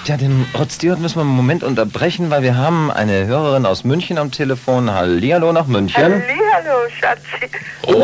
Ja, den Rod Stewart müssen wir einen Moment unterbrechen, weil wir haben eine Hörerin aus München am Telefon. Hallihallo nach München. Hallihallo, Schatzi. Oh!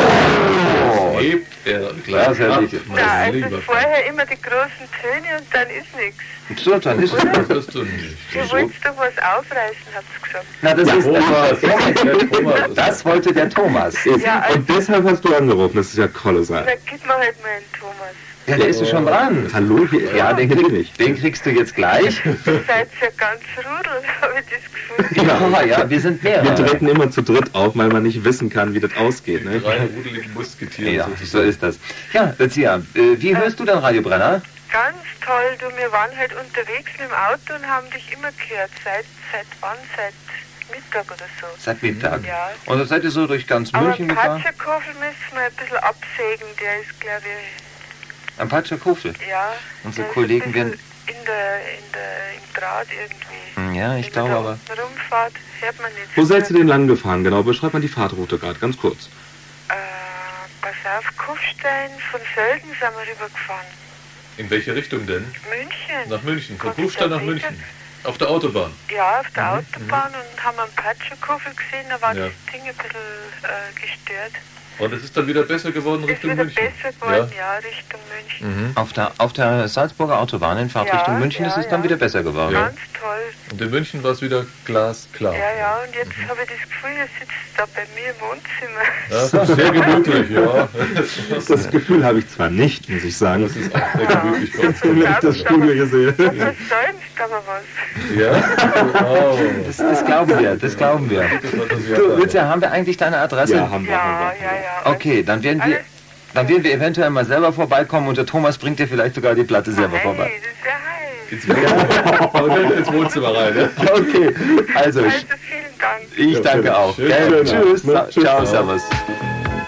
Hebt er gleich Ja, ab. Na, also vorher immer die großen Töne und dann ist nichts. So, dann ist es. Das hast du nicht. Du wolltest doch was aufreißen, hat's gesagt. Na, das ist Thomas. das wollte der Thomas. Ja, also, Und deshalb hast du angerufen, das ist ja kolossal. na, gib mir halt mal einen Thomas. Ja, der ist ja schon dran. Hallo, hier, Ja, den kriegst du jetzt gleich. Ihr seid ja ganz rudel, habe ich das Gefühl. Ja, wir sind wir mehrere. treten immer zu dritt auf, weil man nicht wissen kann, wie das ausgeht. Ne? Drei rudeligen Musketiere Ja, sozusagen. so ist das. Ja, Lucia, wie hörst du denn Radio Brenner? Ganz toll, du, wir waren halt unterwegs mit dem Auto und haben dich immer gehört. Seit wann? Seit Mittag oder so. Seit Mittag. Ja. Und dann seid ihr so durch ganz Aber München gefahren? Patschakofel müssen wir ein bisschen absägen, der ist, glaube ich, Am Patschakofel. ja. Unsere der ist Kollegen ein werden... bisschen im Draht irgendwie. Ja, ich glaube aber... Wenn man da rumfahrt, hört man nicht. Wo seid ihr denn lang gefahren? Genau, beschreib mal die Fahrtroute gerade, ganz kurz. Pass auf, Kufstein, von Sölden sind wir rübergefahren. In welche Richtung denn? München. Nach München. Von Gott, Kufstein nach das München. Auf der Autobahn. Ja, auf der Autobahn und haben einen Patschakofel gesehen, da war Ja. das Ding ein bisschen gestört. Und es ist dann wieder besser geworden Ist Richtung wieder München. besser geworden, ja, Richtung München. Auf der Salzburger Autobahn in Fahrtrichtung Ja, München ist es ja, dann ja. wieder besser geworden. Ja. Ganz toll. Und in München war es wieder glasklar. Ja, ja, und jetzt habe ich das Gefühl, ihr sitzt da bei mir im Wohnzimmer. Ja, das ist sehr gemütlich, ja. Das Gefühl habe ich zwar nicht, muss ich sagen. Das ist auch sehr gemütlich bei uns. Wenn ich das Studio hier sehe. Du versäumst aber was. Ja? Oh. Das glauben wir, das glauben wir. Du, Lucia, haben wir eigentlich deine Adresse? Ja, haben wir. Ja. Okay, dann werden wir eventuell mal selber vorbeikommen und der Thomas bringt dir vielleicht sogar die Platte selber Hey, vorbei. das ist ja heiß. Ins Wohnzimmer rein, ja? Okay, also Also vielen Dank. ich danke auch. Schön, Gell? schön. Tschüss, Tschüss. ciao, servus.